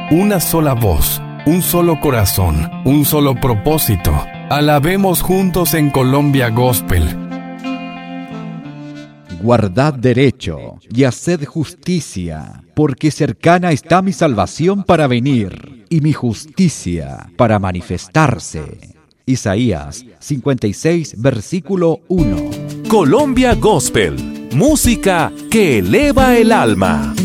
una sola voz, un solo corazón, un solo propósito. Alabemos juntos en Colombia Gospel. Guardad derecho y haced justicia, porque cercana está mi salvación para venir, y mi justicia para manifestarse. Isaías 56, versículo 1. Colombia Gospel, música que eleva el alma.